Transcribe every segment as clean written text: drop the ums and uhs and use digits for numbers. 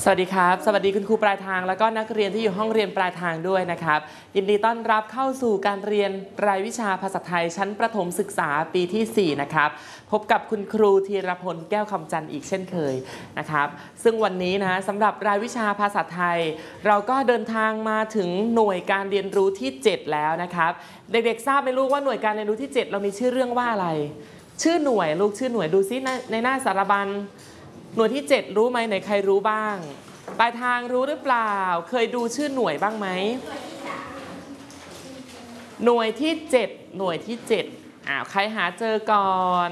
สวัสดีครับสวัสดีคุณครูปลายทางแล้วก็นักเรียนที่อยู่ห้องเรียนปลายทางด้วยนะครับยินดีต้อนรับเข้าสู่การเรียนรายวิชาภาษาไทยชั้นประถมศึกษาปีที่4นะครับพบกับคุณครูธีรพลแก้วคำจันทร์อีกเช่นเคยนะครับซึ่งวันนี้นะสำหรับรายวิชาภาษาไทยเราก็เดินทางมาถึงหน่วยการเรียนรู้ที่7แล้วนะครับเด็กๆทราบไหมลูกว่าหน่วยการเรียนรู้ที่7เรามีชื่อเรื่องว่าอะไรชื่อหน่วยลูกชื่อหน่วยดูซิในหน้าสารบัญหน่วยที่7รู้ไหมไหนใครรู้บ้างปลายทางรู้หรือเปล่าเคยดูชื่อหน่วยบ้างไหมหน่วยที่7หน่วยที่7ใครหาเจอก่อน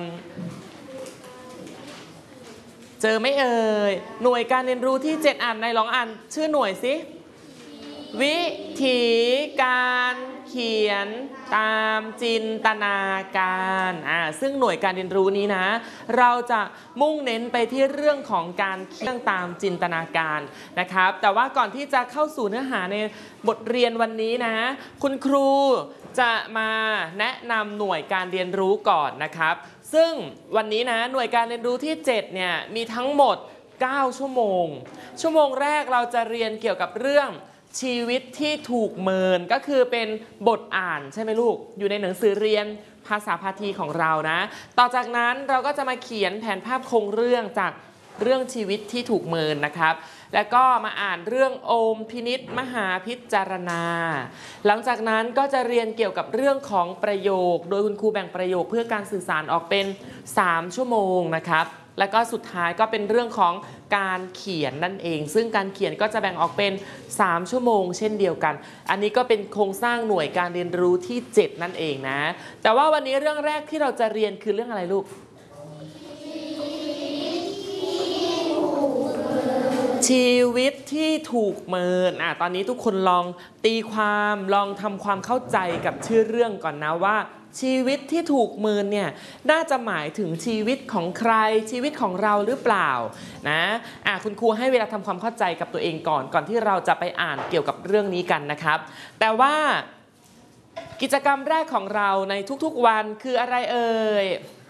เจอไม่เอ่ยหน่วยการเรียนรู้ที่7ในลองอ่านชื่อหน่วยสิวิธีการเขียนตามจินตนาการซึ่งหน่วยการเรียนรู้นี้นะเราจะมุ่งเน้นไปที่เรื่องของการเขียนตามจินตนาการนะครับแต่ว่าก่อนที่จะเข้าสู่เนื้อหาในบทเรียนวันนี้นะคุณครูจะมาแนะนำหน่วยการเรียนรู้ก่อนนะครับซึ่งวันนี้นะหน่วยการเรียนรู้ที่7เนี่ยมีทั้งหมด9ชั่วโมงแรกเราจะเรียนเกี่ยวกับเรื่องชีวิตที่ถูกเมินก็คือเป็นบทอ่านใช่ไหมลูกอยู่ในหนังสือเรียนภาษาพาทีของเรานะต่อจากนั้นเราก็จะมาเขียนแผนภาพโครงเรื่องจากเรื่องชีวิตที่ถูกเมินนะครับแล้วก็มาอ่านเรื่องโอมพินิจมหาพิจารณาหลังจากนั้นก็จะเรียนเกี่ยวกับเรื่องของประโยคโดยคุณครูแบ่งประโยคเพื่อการสื่อสารออกเป็น3ชั่วโมงนะครับแล้วก็สุดท้ายก็เป็นเรื่องของการเขียนนั่นเองซึ่งการเขียนก็จะแบ่งออกเป็น3ชั่วโมงเช่นเดียวกันอันนี้ก็เป็นโครงสร้างหน่วยการเรียนรู้ที่7นั่นเองนะแต่ว่าวันนี้เรื่องแรกที่เราจะเรียนคือเรื่องอะไรลูกชีวิตที่ถูกเมินตอนนี้ทุกคนลองตีความลองทำความเข้าใจกับชื่อเรื่องก่อนนะว่าชีวิตที่ถูกเมินเนี่ยน่าจะหมายถึงชีวิตของใครชีวิตของเราหรือเปล่านะคุณครูให้เวลาทำความเข้าใจกับตัวเองก่อนที่เราจะไปอ่านเกี่ยวกับเรื่องนี้กันนะครับแต่ว่ากิจกรรมแรกของเราในทุกๆวันคืออะไรเอ่ย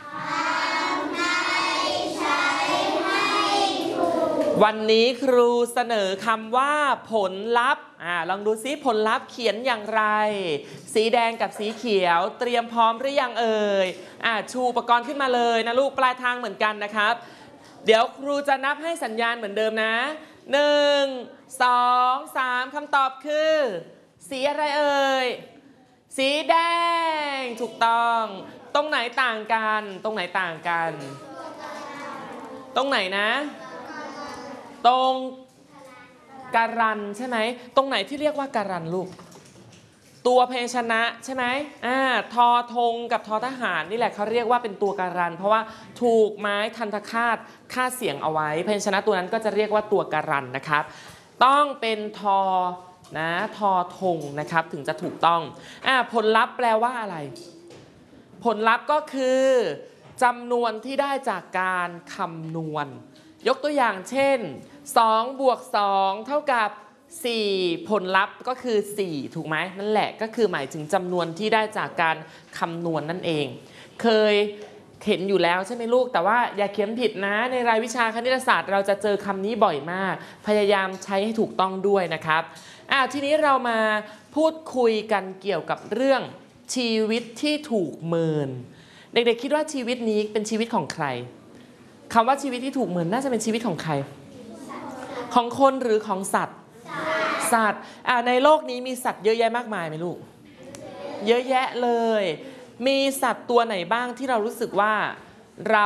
วันนี้ครูเสนอคำว่าผลลัพธ์ลองดูซิผลลัพธ์เขียนอย่างไรสีแดงกับสีเขียวเตรียมพร้อมหรือยังเอ่ยชูอุปกรณ์ขึ้นมาเลยนะลูกปลายทางเหมือนกันนะครับเดี๋ยวครูจะนับให้สัญญาณเหมือนเดิมนะ1 2 3คำตอบคือสีอะไรเอ่ยสีแดงถูกต้องตรงไหนต่างกันตรงไหนต่างกันตรงไหนนะตรงการันใช่ไหมตรงไหนที่เรียกว่าการันลูกตัวพยัญชนะใช่ไหมทอธงกับทอทหารนี่แหละเขาเรียกว่าเป็นตัวการันเพราะว่าถูกไม้ทันตคาตฆ่าเสียงเอาไว้พยัญชนะตัวนั้นก็จะเรียกว่าตัวการันนะครับต้องเป็นทอนะทอธงนะครับถึงจะถูกต้องผลลัพธ์แปลว่าอะไรผลลัพธ์ก็คือจำนวนที่ได้จากการคำนวณยกตัวอย่างเช่น2 บวก 2เท่ากับ4ผลลัพธ์ก็คือ4ถูกไหมนั่นแหละก็คือหมายถึงจำนวนที่ได้จากการคำนวณนั่นเองเคยเห็นอยู่แล้วใช่ไหมลูกแต่ว่าอย่าเขียนผิดนะในรายวิชาคณิตศาสตร์เราจะเจอคำนี้บ่อยมากพยายามใช้ให้ถูกต้องด้วยนะครับทีนี้เรามาพูดคุยกันเกี่ยวกับเรื่องชีวิตที่ถูกเมินเด็กๆคิดว่าชีวิตนี้เป็นชีวิตของใครคำว่าชีวิตที่ถูกเมินน่าจะเป็นชีวิตของใครของคนหรือของสัตว์สัตว์ในโลกนี้มีสัตว์เยอะแยะมากมายไหมลูกเยอะแยะเลยมีสัตว์ตัวไหนบ้างที่เรารู้สึกว่าเรา